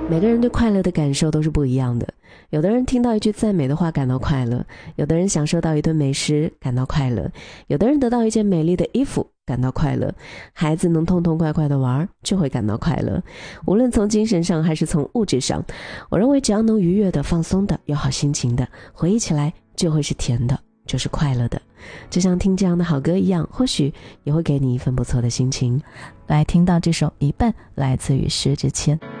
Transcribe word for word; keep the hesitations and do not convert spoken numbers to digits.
每个人对快乐的感受都是不一样的，有的人听到一句赞美的话感到快乐，有的人享受到一顿美食感到快乐，有的人得到一件美丽的衣服感到快乐，孩子能痛痛快快的玩就会感到快乐。无论从精神上还是从物质上，我认为只要能愉悦的、放松的、有好心情的，回忆起来就会是甜的，就是快乐的。就像听这样的好歌一样，或许也会给你一份不错的心情。 来听到这首一半，来自于薛之谦。